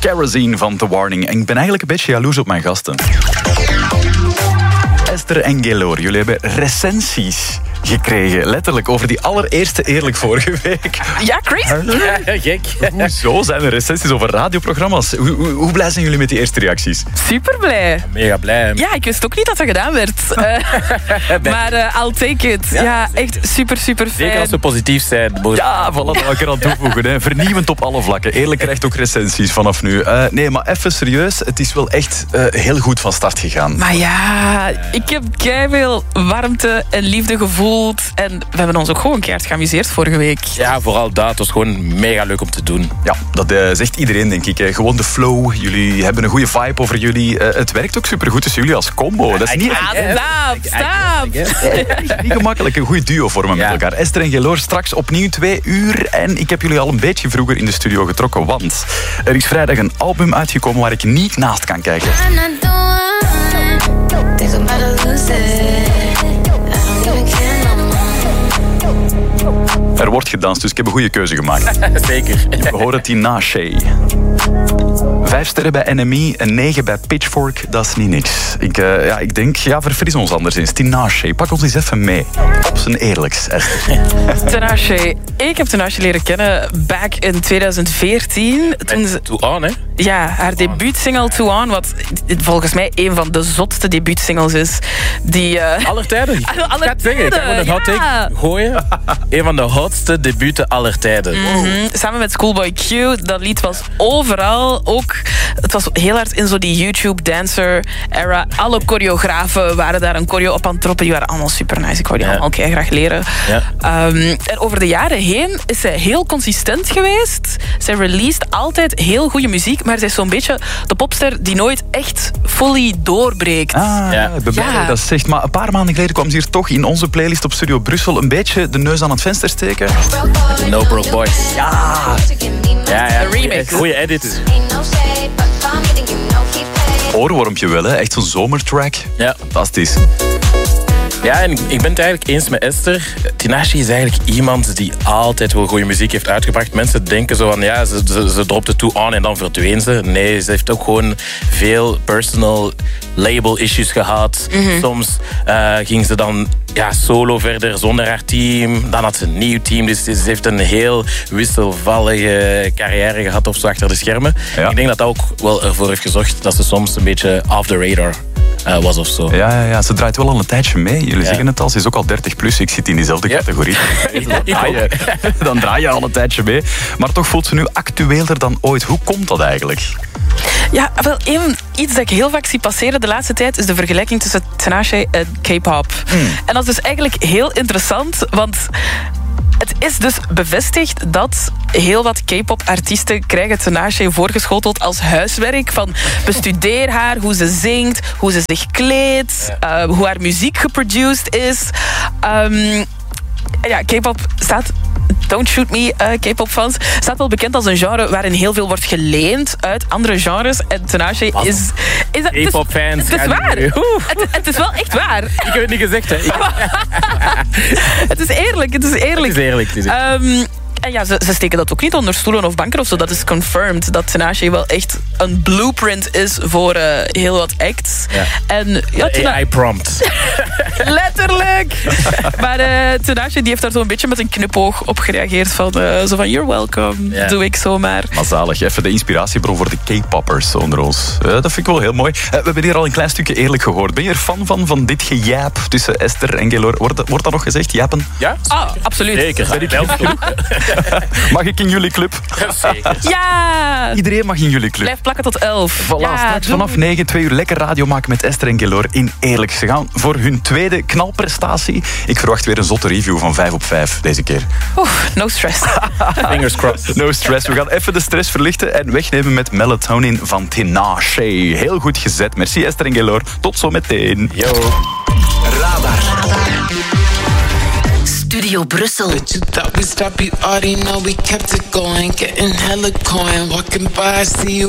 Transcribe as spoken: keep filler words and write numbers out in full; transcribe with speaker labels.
Speaker 1: Kerosene van The Warning. En ik ben eigenlijk een beetje jaloers op mijn gasten. Esther en Gaylor, jullie hebben recensies gekregen. Letterlijk over die allereerste Eerlijk vorige week.
Speaker 2: Ja, crazy.
Speaker 3: Ja, gek.
Speaker 1: Hoezo zijn er recensies over radioprogramma's? Hoe, hoe, hoe blij zijn jullie met die eerste reacties?
Speaker 2: Super blij.
Speaker 3: Mega blij.
Speaker 2: Ja, ik wist ook niet dat dat gedaan werd. Uh, maar uh, I'll take it. Ja, ja, echt super, super fijn.
Speaker 3: Zeker als we positief zijn.
Speaker 1: Ja, voilà, dat wil ik er aan toevoegen. Hè. Vernieuwend op alle vlakken. Eerlijk krijgt ook recensies vanaf nu. Uh, nee, maar even serieus. Het is wel echt uh, heel goed van start gegaan.
Speaker 2: Maar ja, ik heb keiveel warmte en liefde gevoeld. En we hebben ons ook gewoon keihard geamuseerd vorige week.
Speaker 3: Ja, vooral dat. Het was gewoon mega leuk om te doen.
Speaker 1: Ja, dat uh, zegt iedereen, denk ik. Uh, gewoon de flow. Jullie hebben een goede vibe over jullie. Uh, het werkt ook supergoed tussen jullie als combo. Dat is niet,
Speaker 2: ah, stop, stop.
Speaker 1: niet gemakkelijk een goed duo vormen met
Speaker 3: ja.
Speaker 1: elkaar. Esther en Gaylor straks opnieuw twee uur. En ik heb jullie al een beetje vroeger in de studio getrokken. Want er is vrijdag een album uitgekomen waar ik niet naast kan kijken. Er wordt gedanst, dus ik heb een goede keuze gemaakt.
Speaker 3: Zeker.
Speaker 1: We horen Tinashe. Vijf sterren bij N M E, een negen bij Pitchfork, dat is niet niks. Ik, uh, ja, ik denk, ja, verfris ons anders eens. Tinashe, pak ons eens even mee. Op zijn eerlijks, Esther.
Speaker 2: Tinashe. Ik heb Tinashe leren kennen back in twintig veertien. Toen ze...
Speaker 3: Too On, hè?
Speaker 2: Ja, haar debuutsingle Too On, wat volgens mij een van de zotste debuutsingles is. Die... Uh...
Speaker 3: Aller tijden.
Speaker 2: Aller
Speaker 3: ik ga het zeggen, ik ga gewoon een hot take
Speaker 2: ja.
Speaker 3: gooien. Een van de hotste debuten aller tijden.
Speaker 2: Mm-hmm. Samen met Schoolboy Q. Dat lied was overal. Ook, het was heel hard in zo die YouTube dancer era. Alle choreografen waren daar een choreo op aan het troppen. Die waren allemaal super nice. Ik wou die ja. allemaal kei graag leren. Ja. Um, en over de jaren heen is zij heel consistent geweest. Zij released altijd heel goede muziek, maar zij is zo'n beetje de popster die nooit echt fully doorbreekt.
Speaker 1: Ah, ja. Ja. Dat zegt, maar een paar maanden geleden kwam ze hier toch in onze playlist op Studio Brussel een beetje de neus aan het venster steken.
Speaker 3: The No Broke Boys.
Speaker 1: Ja.
Speaker 3: Ja, ja.
Speaker 2: De remix.
Speaker 3: Goeie edit.
Speaker 1: Oorwormpje wel, hè? Echt zo'n zomertrack.
Speaker 3: Ja.
Speaker 1: Fantastisch.
Speaker 3: Ja, en ik ben het eigenlijk eens met Esther. Tinashe is eigenlijk iemand die altijd wel goede muziek heeft uitgebracht. Mensen denken zo van, ja, ze, ze, ze dropte Too On en dan verdween ze. Nee, ze heeft ook gewoon veel personal label issues gehad. Mm-hmm. Soms uh, ging ze dan ja, solo verder zonder haar team. Dan had ze een nieuw team. Dus ze heeft een heel wisselvallige carrière gehad of zo achter de schermen. Ja. Ik denk dat dat ook wel ervoor heeft gezorgd dat ze soms een beetje off the radar Uh, was of zo.
Speaker 1: Ja, ja, ja, ze draait wel al een tijdje mee. Jullie ja. zeggen het al, ze is ook al dertig plus. Ik zit in diezelfde ja. categorie. Dan draai, je, dan draai je al een tijdje mee. Maar toch voelt ze nu actueler dan ooit. Hoe komt dat eigenlijk?
Speaker 2: Ja, wel, een, iets dat ik heel vaak zie passeren de laatste tijd is de vergelijking tussen Tinashe en K-pop. Mm. En dat is dus eigenlijk heel interessant, want het is dus bevestigd dat heel wat K-pop-artiesten krijgen Tinashe voorgeschoteld als huiswerk. Van bestudeer haar, hoe ze zingt, hoe ze zich kleedt, uh, hoe haar muziek geproduced is. Um, ja, K-pop staat... Don't shoot me, uh, K-pop-fans. Staat wel bekend als een genre waarin heel veel wordt geleend uit andere genres. En Tinashe is... is
Speaker 3: K-pop-fans.
Speaker 2: Het is waar. Het, het is wel echt waar.
Speaker 3: Ik heb het niet gezegd, hè.
Speaker 2: Het is eerlijk, het is eerlijk.
Speaker 3: Het is eerlijk. Het is eerlijk. Um,
Speaker 2: En ja, ze, ze steken dat ook niet onder stoelen of banken of zo. Dat is confirmed. Dat Tinashe wel echt een blueprint is voor uh, heel wat acts.
Speaker 3: Ja.
Speaker 2: En, ja,
Speaker 3: Tina- A I prompt.
Speaker 2: Letterlijk. Maar uh, Tinashe die heeft daar zo'n beetje met een knipoog op gereageerd. Van, uh, zo van, you're welcome. Ja. Doe ik zomaar.
Speaker 1: Maar zalig. Even de inspiratiebron voor de K-poppers onder ons. Uh, dat vind ik wel heel mooi. Uh, we hebben hier al een klein stukje eerlijk gehoord. Ben je er fan van, van dit gejap tussen Esther en Gaylor? Wordt, wordt dat nog gezegd? Jappen?
Speaker 3: Ja?
Speaker 2: Ah, absoluut.
Speaker 3: Zeker.
Speaker 1: Mag ik in jullie club?
Speaker 3: Zeker.
Speaker 2: Ja!
Speaker 1: Iedereen mag in jullie club.
Speaker 2: Blijf plakken tot elf.
Speaker 1: Voilà,
Speaker 2: ja,
Speaker 1: straks
Speaker 2: doe.
Speaker 1: vanaf negen, twee uur lekker radio maken met Esther en Gaylor in Eerlijk. Ze gaan voor hun tweede knalprestatie. Ik verwacht weer een zotte review van vijf op vijf deze keer.
Speaker 2: Oeh, no stress.
Speaker 3: Fingers crossed.
Speaker 1: No stress. We gaan even de stress verlichten en wegnemen met Melatonin van Tinashe. Heel goed gezet. Merci Esther en Gaylor. Tot zo meteen.
Speaker 3: Yo.
Speaker 4: Radar. Radar.
Speaker 5: Studio Brussel.
Speaker 4: But you thought we stopped, you already know we kept it going. Getting hella coin, walking by, I see you